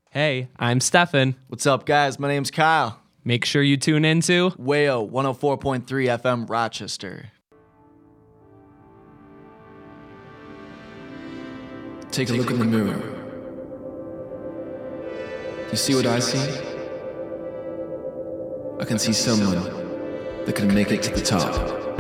Hey, I'm Stefan. What's up, guys? My name's Kyle. Make sure you tune into Wayo 104.3 FM Rochester. Take a look in the mirror. You see what I see? I can see someone that can make it to the top.